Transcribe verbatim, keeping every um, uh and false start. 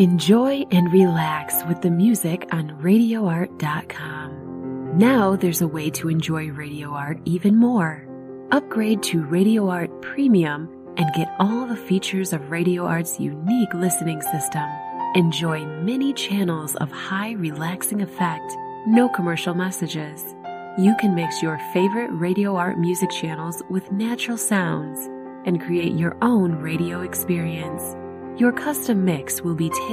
Enjoy and relax with the music on radio art dot com. Now there's a way to enjoy Radio Art even more. Upgrade to Radio Art Premium and get all the features of Radio Art's unique listening system. Enjoy many channels of high relaxing effect, no commercial messages. You can mix your favorite Radio Art music channels with natural sounds and create your own radio experience. Your custom mix will be tailored